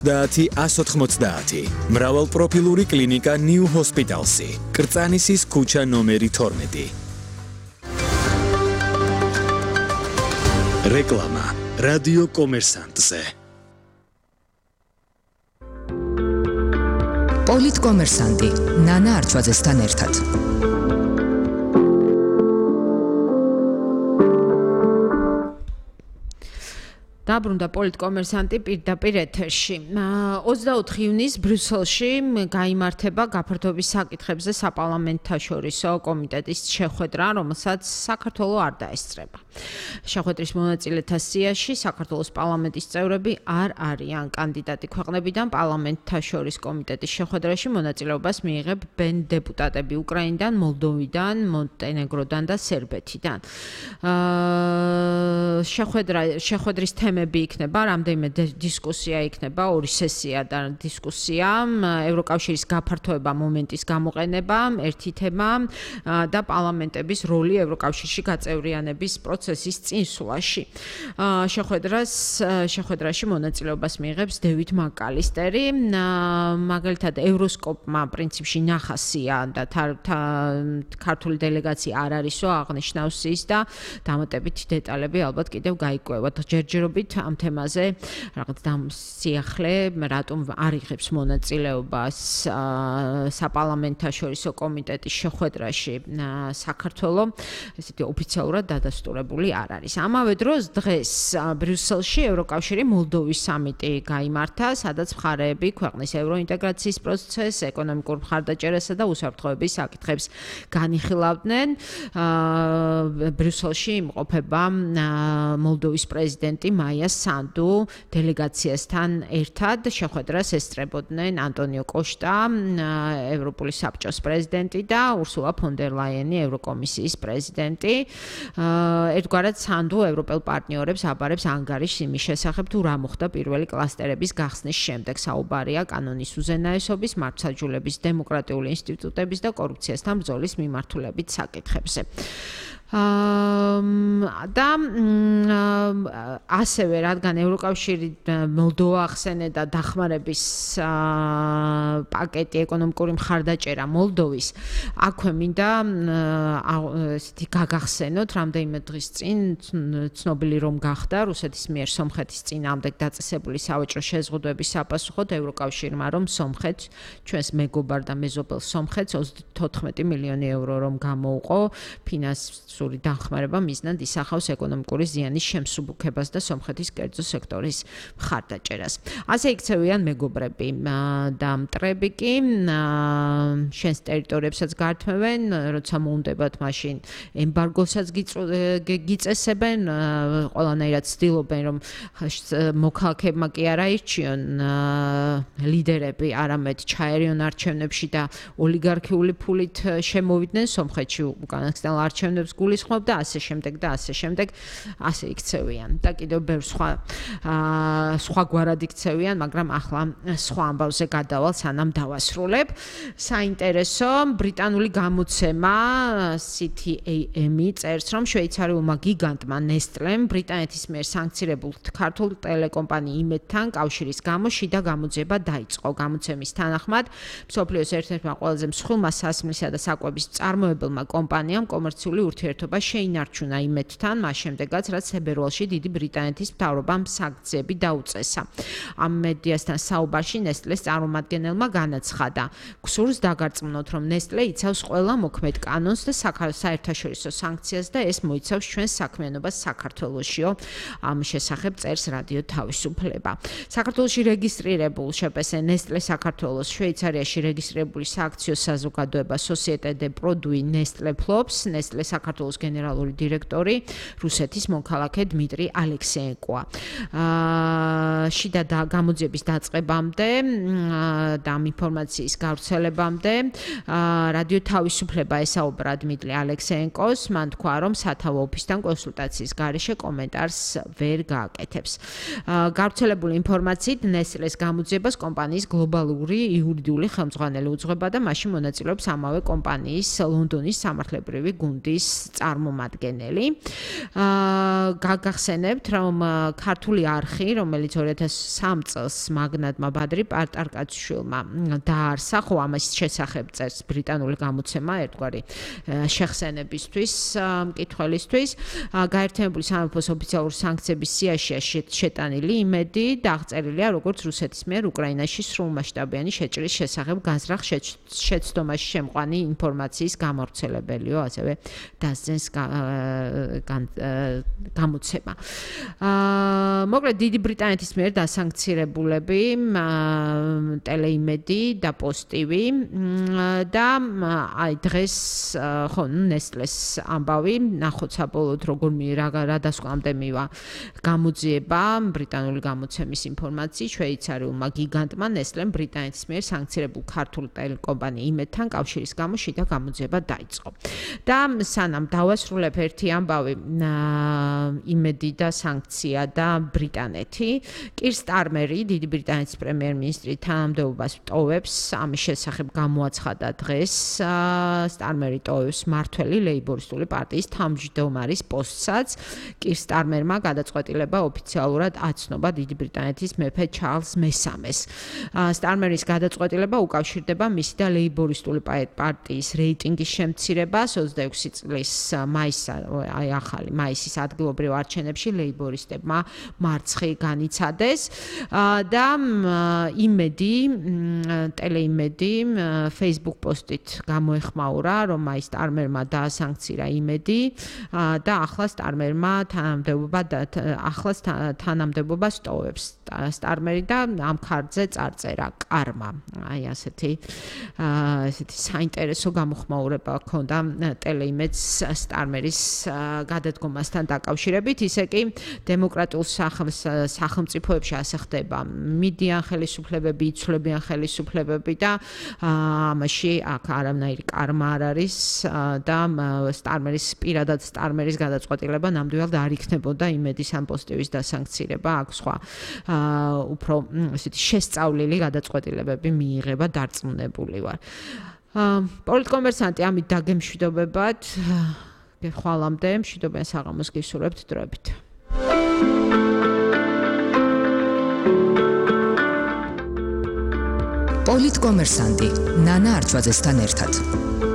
190 მრავალპროფილური კლინიკა New Hospitalsi, კრწანისის ქუჩა ნომერი 12. რეკლამა რადიო კომერსანტზე. პოლიტკომერსანტი ნანა არჩვაძესთან ერთად. დაბრუნდა პოლიტკომერსანტი პირდაპირ ეთერში. 24 ივნისს ბრიუსელში გაიმართება გაფართოების საკითხებზე საპარლამენტთაშორისო კომიტეტის შეხვედრა, რომელსაც საქართველო არ დაესწრება. შეხვედრის მონაწილეთა სიაში საქართველოს პარლამენტის წევრები არ არიან. კანდიდატი ქვეყნებიდან პარლამენტთაშორის კომიტეტის შეხვედრაში მონაწილეობას მიიღებენ დეპუტატები უკრაინიდან, მოლდოვიდან, მონტენეგროდან და სერბეთიდან. შეხვედრის თემები იქნება, რამდენიმე დისკუსია იქნება, ორი სესია და დისკუსია, ევროკავშირის გაფართოება მომენტის გამოყენება, ერთი თემა და პარლამენტების როლი ევროკავშირში გაწევრიანების პროცესის წინსვლაში. შეხვედრაში მონაწილეობას მიიღებს დევიდ მაკალისტერი, მაგალითად ევროსკოპმა პრინციპში ნახასია და ქართული დელეგაცია არ არისო აღნიშნავს ის და დამატებით დეტალები ალბათ კიდევ გაიკვევათ. ჯერჯერობით ამ თემაზე რაღაც სიახლე რატომ არ იღებს მონაწილეობას საპარლამენტთაშორისო კომიტეტის შეხვედრაში საქართველო ესეთი ოფიციალურად დადასტურებული არ არის. ამავე დროს დღეს ბრიუსელში ევროკავშირი მოლდოვის სამიტი გაიმართა, სადაც მხარეები ქვეყნის ევროინტეგრაციის პროცესს, ეკონომიკურ მხარდაჭერასა და უსაფრთხოების საკითხებს განიხილავდნენ. ბრიუსელში იმყოფება მოლდოვის პრეზიდენტი მაია სანდუ დელეგაციასთან ერთად შეხვედრას ესწრებოდნენ ანტონიო კოშტა, ევროპული საბჭოს პრეზიდენტი და ურსულა ფონ დერ ლაიენი, ევროკომისიის პრეზიდენტი. ერთგვარად სანდუ ევროპელ პარტნიორებს აბარებს ანგარიშს იმის შესახებ, თუ რა მოხდა პირველი კლასტერების გახსნის შემდეგ. საუბარია კანონის უზენაესობის, მართლმსაჯულების, დემოკრატიული ინსტიტუტების და კორუფციასთან ბრძოლის მიმართულებით საკითხებზე. და ასევე რადგან ევროკავშირი მოლდოვა ახსენებდა დახმარების პაკეტი ეკონომიკური მხარდაჭერა მოლდოვის, აქვე მინდა ესეთი გაგახსენოთ, რამდენიმე დღის წინ ცნობილი რომ გახდა რუსეთის მიერ სომხეთის წინააღმდეგ დაწესებული სავაჭრო შეზღუდვების საპასუხოდ ევროკავშირმა რომ სომხეთს, ჩვენს მეგობარ და მეზობელ სომხეთს 14 მილიონი ევრო რომ გამოუყო ფინანსური დახმარება მიზნად ისახავს ეკონომიკური ზიანის შემსუბუქებას და სომხეთის კერძო სექტორის მხარდაჭერას. ასე იქცევიან მეგობრები და მტრები კი შენს ტერიტორიებსაც გართმევენ, როცა მოუნდებათ მაშინ ემბარგოსაც გიწესებენ, ყველანაირად ცდილობენ რომ მოქალაქეებმა კი არ აირჩიონ ლიდერები, არამედ ჩაერიონ არჩევნებში და ოლიგარქიული ფულით შემოვიდნენ სომხეთში უკანასკნელ არჩევნებს გულისხმობ და ასე შემდეგ და ასე შემდეგ ასე იქცევიან და კიდევ ბევრ სხვაგვარად იქცევიან, მაგრამ ახლა სხვა ამბავზე გადავალ სანამ დავასრულებ. საინტერესო ბრიტანული გამოცემა CTAM-ი წერს, რომ შვეიცარიულმა გიგანტმა Nestlé-მ ბრიტანეთის მიერ სანქცირებულ ქართულ ტელეკომპანია იმედთან კავშირის გამო შიდა გამოძიება დაიწყო. გამოცემის თანახმად, მსოფლიოს ერთ-ერთმა ყველაზე მსხვილმა სასმლისა და საკვების მწარმოებელმა კომპანიამ კომერციული ურთიერთობა შეინარჩუნა იმედთან, მას შემდეგაც, რაც თებერვალში დიდი ბრიტანეთის მთავრობამ სანქციები დაუწესა. ამ მედიასთან საუბარში Nestlé-ს წარმომადგენელმა განაცხადა, გსურს დაგარწმუნოთ, რომ Nestlé იცავს ყველა მოქმედ კანონს და საერთაშორისო სანქციას და ეს მოიცავს ჩვენს საქმიანობას საქართველოსშიო. ამ შესახებ წერს რადიო თავისუფლება. საქართველოში რეგისტრირებულ შპს Nestlé საქართველოს შვეიცარიაში რეგისტრირებული სააქციო საზოგადოება Société de Produits Nestlé ფლობს, Nestlé საქართველოს გენერალური დირექტორი რუსეთის მოქალაქე დმიტრი ალექსეენკოა. შიდა და გამოძიების დაწყებამდე და ამ ინფორმაციის გავრცელებამდე რადიო თავისუფლება ესაუბრა დმიტრი ალექსეენკოს, მან თქვა, რომ სათავო ოფისთან კონსულტაციის გარეშე კომენტარს ვერ გააკეთებს. გავრცელებული ინფორმაციით Nestlé-ს გამოძიებას კომპანიის გლობალური იურიდიული ხელმძღვანელი უძღვება და მასში მონაწილეობს ამავე კომპანიის ლონდონის სამართლებრივი გუნდის წარმომადგენელი. გაგახსენებთ, რომ ქართული არხი, რომელიც 2003 წელს მაგნატმა ბადრი პარტარკაციშვილმა დაარსა, ხო ამას შესახებ წერს ბრიტანული გამოცემა ერთგვარი შეხსენებისთვის, მკითხველისთვის, გაერთიანებული სამეფოს ოფიციალური სანქციების სიაშია შეტანილი იმედი და აღწერილია როგორც რუსეთის მიერ უკრაინაში სრულმასშტაბიანი შეჭრის შესახებ განზრახ შეცდომაში შემყვანი ინფორმაციის გამავრცელებელიო, ასევე დასძენს გამოცემა. მოკლედ დიდი ბრიტანეთის მიერ დასანქცირებულები ტელეიმედი და პოსტივი და აი დღეს ხო ნესტლეს ამბავი ნახოთ საბოლოოდ როგორ რა დასკვნამდე მივა გამოძიება ბრიტანული გამოცემის ინფორმაციის შვეიცარიულმა გიგანტმა ნესტლემ ბრიტანეთის მიერ სანქცირებულ ქართულ ტელეკომპანია იმედთან კავშირის გამო შიდა გამოძიება დაიწყო. და სანამ დავასრულებ ერთი ამბავი იმედი და სანქცია და ბრიტანეთი, კირ სტარმერი, დიდი ბრიტანეთის პრემიერ-მინისტრი თანამდებობას ტოვებს, ამის შესახებ გამოაცხადა დღეს. სტარმერი ტოვებს მმართველი ლეიბორისტული პარტიის თავმჯდომარის პოსტსაც. კირ სტარმერმა გადაწყვეტილება ოფიციალურად აცნობა დიდი ბრიტანეთის მეფე ჩარლზ მესამეს. სტარმერის გადაწყვეტილება უკავშირდება მისი და ლეიბორისტული პარტიის რეიტინგის შემცირებას 26 წლის მაისის ადგილობრივ არჩევნებში ლეიბორისტებმა მარცხი განიცადეს და იმედი ტელეიმედი Facebook პოსტით გამოეხმაურა, რომ აი სტარმერმა დაასანქცირა იმედი და ახლა სტარმერმა თანამდებობას ტოვებს სტარმერი და ამ ქარდზე წარწერა კარმა. აი ასეთი საინტერესო გამოხმაურება ჰქონდა ტელეიმედს სტარმერის გადადგომასთან დაკავშირებით. ისე კი დემოკრატიულ სახელმწიფოებში ასე ხდება. მიდიან ხელისუფლებები, იცვლებიან ხელისუფლებები და ამაში აქ არანაირი კარმა არ არის და პირადად სტარმერის გადაწყვეტილება ნამდვილად არ იქნებოდა იმედის ამ პოსტივის დასანქცირება. აქ სხვა უფრო შესწავლილი გადაწყვეტილებები მიიღება, დარწმუნებული ვარ. პოლიტკომერსანტი ამით დაგემშვიდობებათ. ხვალამდე მშვიდობიან საღამოს გისურვებთ დროებით. პოლიტკომერსანტი ნანა არჩვაძესთან ერთად.